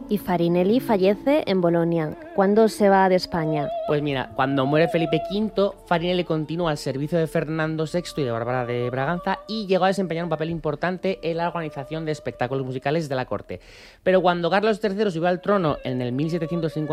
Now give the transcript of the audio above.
Y Farinelli fallece en Bolonia. ¿Cuándo se va de España? Pues mira, cuando muere Felipe V, Farinelli continúa al servicio de Fernando VI y de Bárbara de Braganza y llegó a desempeñar un papel importante en la organización de espectáculos musicales de la corte. Pero cuando Carlos III subió al trono en el 1750,